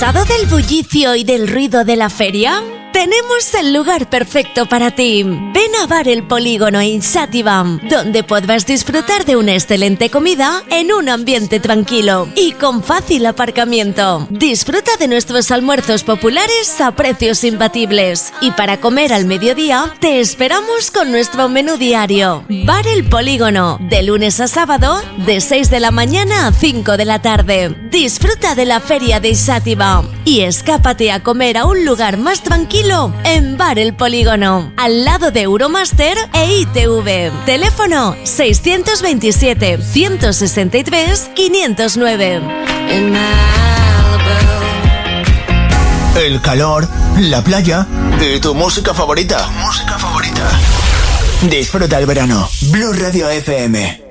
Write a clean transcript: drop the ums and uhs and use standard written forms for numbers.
¿Cansado del bullicio y del ruido de la feria? Tenemos el lugar perfecto para ti. Ven a Bar El Polígono en Xàtiva, donde podrás disfrutar de una excelente comida en un ambiente tranquilo y con fácil aparcamiento. Disfruta de nuestros almuerzos populares a precios imbatibles. Y para comer al mediodía, te esperamos con nuestro menú diario. Bar El Polígono, de lunes a sábado, de 6 de la mañana a 5 de la tarde. Disfruta de la feria de Xàtiva y escápate a comer a un lugar más tranquilo en Bar El Polígono, al lado de Euromaster e ITV. Teléfono 627 163 509. El calor, la playa y tu música favorita. Disfruta el verano. Blue Radio FM.